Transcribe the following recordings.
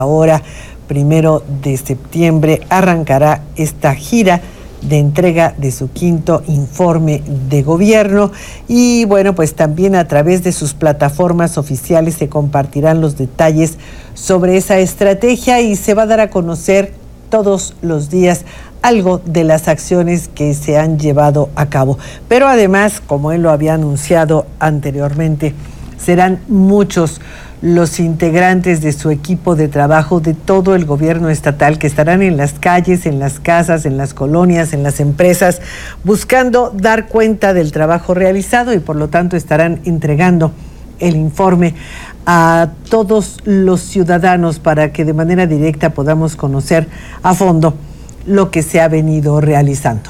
Ahora, 1 de septiembre, arrancará esta gira de entrega de su quinto informe de gobierno y bueno, pues también a través de sus plataformas oficiales se compartirán los detalles sobre esa estrategia y se va a dar a conocer todos los días algo de las acciones que se han llevado a cabo. Pero además, como él lo había anunciado anteriormente, serán muchos los integrantes de su equipo de trabajo de todo el gobierno estatal que estarán en las calles, en las casas, en las colonias, en las empresas, buscando dar cuenta del trabajo realizado y por lo tanto estarán entregando el informe a todos los ciudadanos para que de manera directa podamos conocer a fondo lo que se ha venido realizando.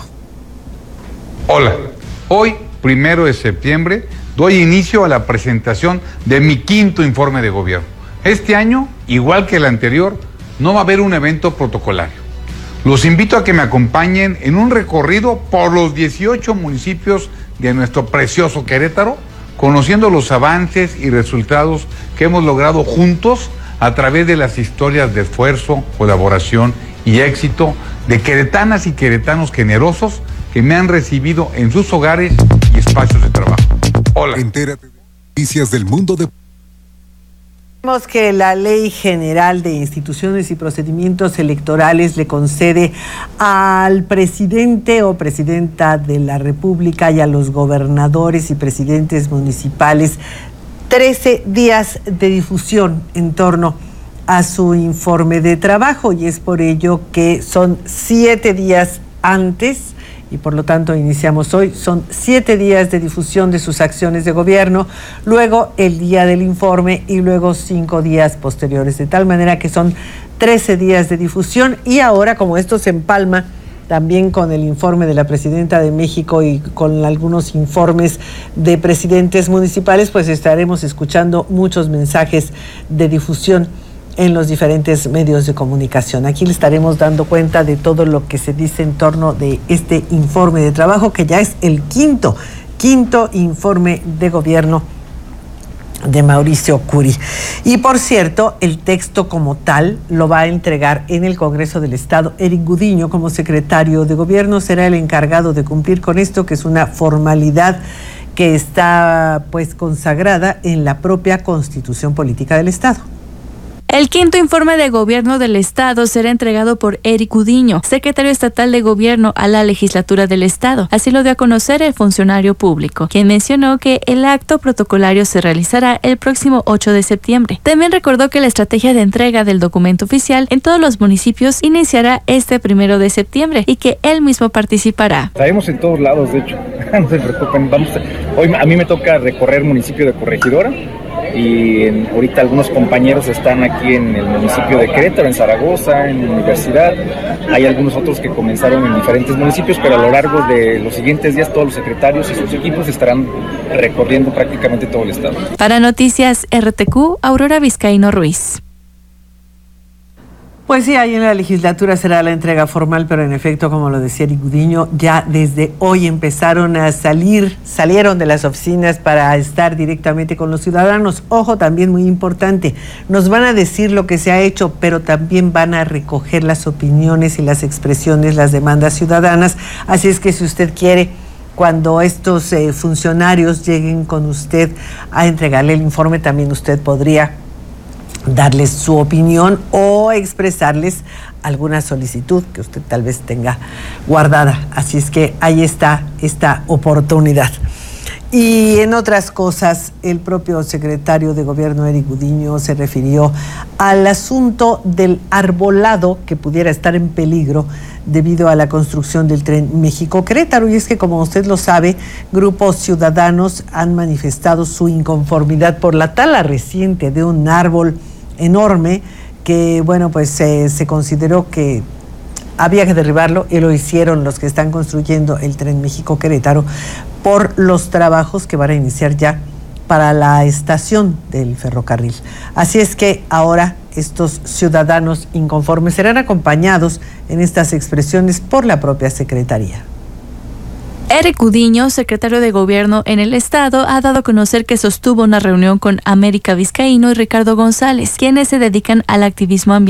Hola, hoy, 1 de septiembre, doy inicio a la presentación de mi quinto informe de gobierno. Este año, igual que el anterior, no va a haber un evento protocolario. Los invito a que me acompañen en un recorrido por los 18 municipios de nuestro precioso Querétaro, conociendo los avances y resultados que hemos logrado juntos a través de las historias de esfuerzo, colaboración y éxito de queretanas y queretanos generosos que me han recibido en sus hogares y espacios de trabajo. Hola. Entérate de noticias del mundo de... Vemos que la Ley General de Instituciones y Procedimientos Electorales le concede al presidente o presidenta de la República y a los gobernadores y presidentes municipales 13 días de difusión en torno a su informe de trabajo y es por ello que son 7 días antes y por lo tanto iniciamos hoy, son 7 días de difusión de sus acciones de gobierno, luego el día del informe y luego 5 días posteriores, de tal manera que son 13 días de difusión y ahora como esto se empalma también con el informe de la Presidenta de México y con algunos informes de presidentes municipales, pues estaremos escuchando muchos mensajes de difusión en los diferentes medios de comunicación. Aquí le estaremos dando cuenta de todo lo que se dice en torno de este informe de trabajo, que ya es el quinto informe de gobierno de Mauricio Curi. Y por cierto, el texto como tal lo va a entregar en el Congreso del Estado. Eric Gudiño, como secretario de Gobierno, será el encargado de cumplir con esto, que es una formalidad que está pues consagrada en la propia Constitución Política del Estado. El quinto informe de gobierno del Estado será entregado por Eric Gudiño, secretario estatal de Gobierno a la legislatura del Estado. Así lo dio a conocer el funcionario público, quien mencionó que el acto protocolario se realizará el próximo 8 de septiembre. También recordó que la estrategia de entrega del documento oficial en todos los municipios iniciará este 1 de septiembre y que él mismo participará. Estaremos en todos lados, de hecho. No se preocupen. Hoy a mí me toca recorrer el municipio de Corregidora. Y ahorita algunos compañeros están aquí en el municipio de Querétaro, en Zaragoza, en la universidad. Hay algunos otros que comenzaron en diferentes municipios, pero a lo largo de los siguientes días todos los secretarios y sus equipos estarán recorriendo prácticamente todo el estado. Para Noticias RTQ, Aurora Vizcaíno Ruiz. Pues sí, ahí en la legislatura será la entrega formal, pero en efecto, como lo decía Eric Gudiño, ya desde hoy salieron de las oficinas para estar directamente con los ciudadanos. Ojo, también muy importante, nos van a decir lo que se ha hecho, pero también van a recoger las opiniones y las expresiones, las demandas ciudadanas. Así es que si usted quiere, cuando estos funcionarios lleguen con usted a entregarle el informe, también usted podría darles su opinión o expresarles alguna solicitud que usted tal vez tenga guardada. Así es que ahí está esta oportunidad. Y en otras cosas, el propio secretario de Gobierno, Eric Gudiño, se refirió al asunto del arbolado que pudiera estar en peligro debido a la construcción del tren México-Querétaro. Y es que, como usted lo sabe, grupos ciudadanos han manifestado su inconformidad por la tala reciente de un árbol enorme que, bueno, pues se consideró que había que derribarlo y lo hicieron los que están construyendo el tren México-Querétaro por los trabajos que van a iniciar ya para la estación del ferrocarril. Así es que ahora estos ciudadanos inconformes serán acompañados en estas expresiones por la propia Secretaría. Eric Udiño, secretario de Gobierno en el Estado, ha dado a conocer que sostuvo una reunión con América Vizcaíno y Ricardo González, quienes se dedican al activismo ambiental